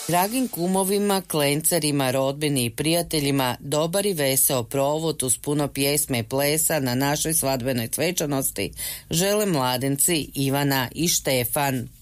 Dragim kumovima, klencerima, rodbini i prijateljima dobar i veseo provod uz puno pjesme i plesa na našoj svadbenoj svečanosti žele mladenci Ivana i Štefan.